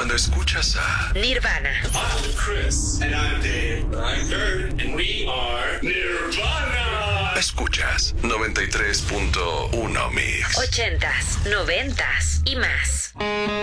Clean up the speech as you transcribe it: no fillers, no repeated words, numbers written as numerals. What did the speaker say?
Cuando escuchas a Nirvana, I'm Chris. And I'm Dave. I'm Kurt. And we are Nirvana. escuchas 93.1 Mix. 80s, 90s y más.